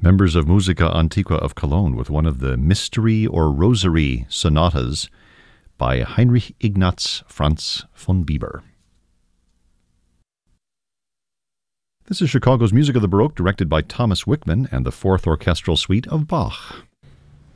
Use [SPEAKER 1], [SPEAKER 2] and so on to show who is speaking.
[SPEAKER 1] Members of Musica Antiqua of Cologne with one of the Mystery or Rosary sonatas by Heinrich Ignaz Franz von Bieber. This is Chicago's Music of the Baroque, directed by Thomas Wickman and the Fourth Orchestral Suite of Bach.